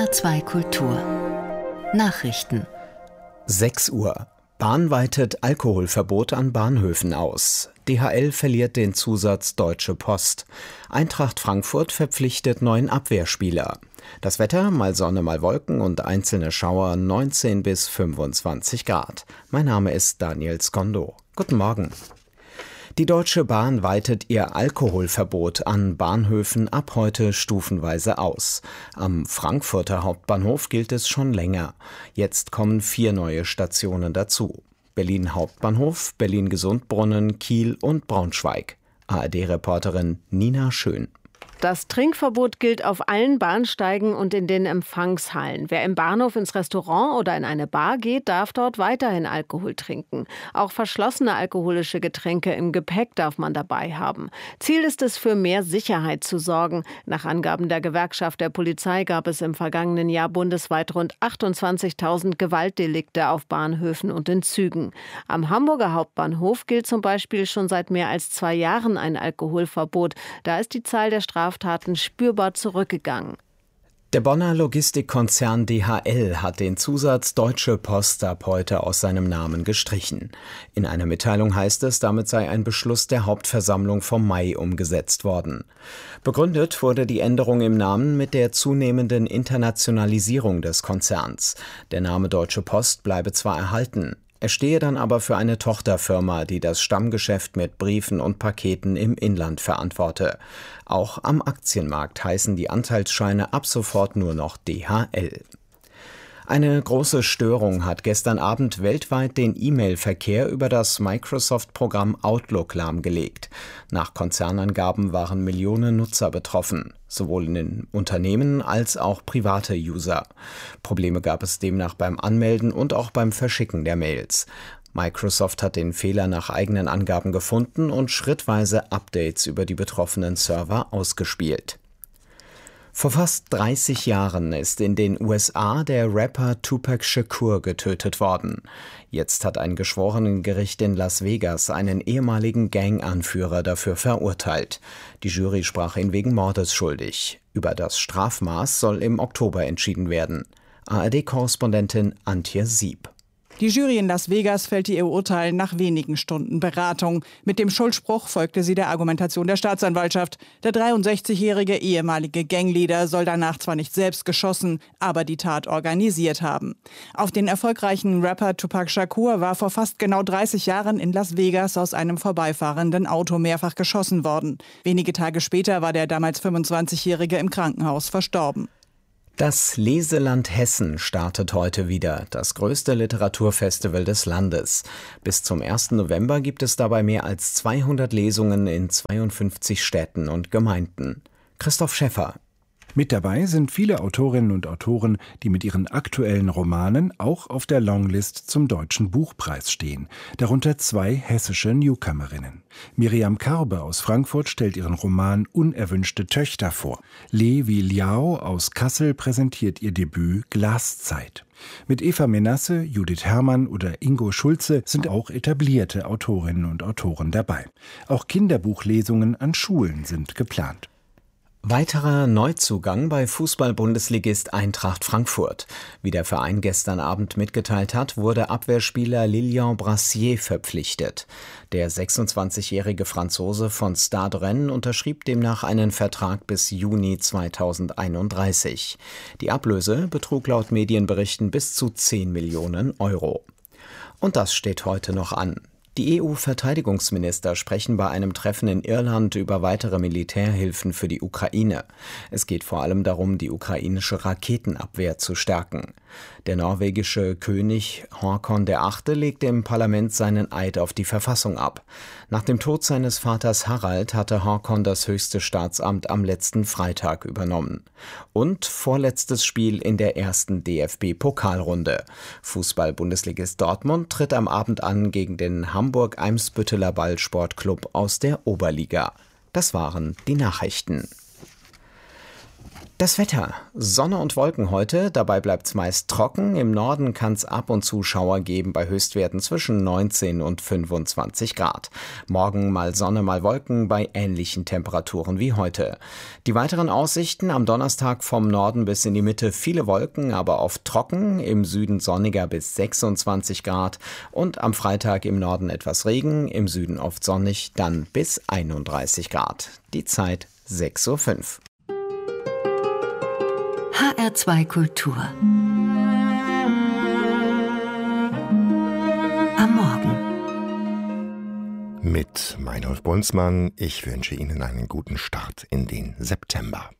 HR2 Kultur Nachrichten 6 Uhr. Bahn weitet Alkoholverbot an Bahnhöfen aus. DHL verliert den Zusatz Deutsche Post. Eintracht Frankfurt verpflichtet neuen Abwehrspieler. Das Wetter, mal Sonne, mal Wolken und einzelne Schauer, 19 bis 25 Grad. Mein Name ist Daniel Skondo. Guten Morgen. Die Deutsche Bahn weitet ihr Alkoholverbot an Bahnhöfen ab heute stufenweise aus. Am Frankfurter Hauptbahnhof gilt es schon länger. Jetzt kommen 4 neue Stationen dazu. Berlin Hauptbahnhof, Berlin-Gesundbrunnen, Kiel und Braunschweig. ARD-Reporterin Nina Schön. Das Trinkverbot gilt auf allen Bahnsteigen und in den Empfangshallen. Wer im Bahnhof ins Restaurant oder in eine Bar geht, darf dort weiterhin Alkohol trinken. Auch verschlossene alkoholische Getränke im Gepäck darf man dabei haben. Ziel ist es, für mehr Sicherheit zu sorgen. Nach Angaben der Gewerkschaft der Polizei gab es im vergangenen Jahr bundesweit rund 28.000 Gewaltdelikte auf Bahnhöfen und in Zügen. Am Hamburger Hauptbahnhof gilt zum Beispiel schon seit mehr als 2 Jahren ein Alkoholverbot. Da ist die Zahl der Straftaten spürbar zurückgegangen. Der Bonner Logistikkonzern DHL hat den Zusatz Deutsche Post ab heute aus seinem Namen gestrichen. In einer Mitteilung heißt es, damit sei ein Beschluss der Hauptversammlung vom Mai umgesetzt worden. Begründet wurde die Änderung im Namen mit der zunehmenden Internationalisierung des Konzerns. Der Name Deutsche Post bleibe zwar erhalten, er stehe dann aber für eine Tochterfirma, die das Stammgeschäft mit Briefen und Paketen im Inland verantworte. Auch am Aktienmarkt heißen die Anteilsscheine ab sofort nur noch DHL. Eine große Störung hat gestern Abend weltweit den E-Mail-Verkehr über das Microsoft-Programm Outlook lahmgelegt. Nach Konzernangaben waren Millionen Nutzer betroffen, sowohl in den Unternehmen als auch private User. Probleme gab es demnach beim Anmelden und auch beim Verschicken der Mails. Microsoft hat den Fehler nach eigenen Angaben gefunden und schrittweise Updates über die betroffenen Server ausgespielt. Vor fast 30 Jahren ist in den USA der Rapper Tupac Shakur getötet worden. Jetzt hat ein Geschworenengericht in Las Vegas einen ehemaligen Gang-Anführer dafür verurteilt. Die Jury sprach ihn wegen Mordes schuldig. Über das Strafmaß soll im Oktober entschieden werden. ARD-Korrespondentin Antje Sieb. Die Jury in Las Vegas fällte ihr Urteil nach wenigen Stunden Beratung. Mit dem Schuldspruch folgte sie der Argumentation der Staatsanwaltschaft. Der 63-jährige ehemalige Gangleader soll danach zwar nicht selbst geschossen, aber die Tat organisiert haben. Auf den erfolgreichen Rapper Tupac Shakur war vor fast genau 30 Jahren in Las Vegas aus einem vorbeifahrenden Auto mehrfach geschossen worden. Wenige Tage später war der damals 25-jährige im Krankenhaus verstorben. Das Leseland Hessen startet heute wieder, das größte Literaturfestival des Landes. Bis zum 1. November gibt es dabei mehr als 200 Lesungen in 52 Städten und Gemeinden. Christoph Schäffer. Mit dabei sind viele Autorinnen und Autoren, die mit ihren aktuellen Romanen auch auf der Longlist zum Deutschen Buchpreis stehen. Darunter 2 hessische Newcomerinnen. Miriam Karbe aus Frankfurt stellt ihren Roman Unerwünschte Töchter vor. Levi Liao aus Kassel präsentiert ihr Debüt Glaszeit. Mit Eva Menasse, Judith Herrmann oder Ingo Schulze sind auch etablierte Autorinnen und Autoren dabei. Auch Kinderbuchlesungen an Schulen sind geplant. Weiterer Neuzugang bei Fußball-Bundesligist Eintracht Frankfurt. Wie der Verein gestern Abend mitgeteilt hat, wurde Abwehrspieler Lilian Brassier verpflichtet. Der 26-jährige Franzose von Stade Rennes unterschrieb demnach einen Vertrag bis Juni 2031. Die Ablöse betrug laut Medienberichten bis zu 10 Millionen Euro. Und das steht heute noch an. Die EU-Verteidigungsminister sprechen bei einem Treffen in Irland über weitere Militärhilfen für die Ukraine. Es geht vor allem darum, die ukrainische Raketenabwehr zu stärken. Der norwegische König Håkon VIII. Legte im Parlament seinen Eid auf die Verfassung ab. Nach dem Tod seines Vaters Harald hatte Håkon das höchste Staatsamt am letzten Freitag übernommen. Und vorletztes Spiel in der ersten DFB-Pokalrunde. Fußball-Bundesligist Dortmund tritt am Abend an gegen den Hamburg-Eimsbütteler Ballsportclub aus der Oberliga. Das waren die Nachrichten. Das Wetter. Sonne und Wolken heute, dabei bleibt's meist trocken. Im Norden kann's ab und zu Schauer geben bei Höchstwerten zwischen 19 und 25 Grad. Morgen mal Sonne, mal Wolken bei ähnlichen Temperaturen wie heute. Die weiteren Aussichten: am Donnerstag vom Norden bis in die Mitte viele Wolken, aber oft trocken. Im Süden sonniger bis 26 Grad. Und am Freitag im Norden etwas Regen, im Süden oft sonnig, dann bis 31 Grad. Die Zeit 6:05 Uhr. HR2 Kultur. Am Morgen. Mit Meinolf Bunzmann. Ich wünsche Ihnen einen guten Start in den September.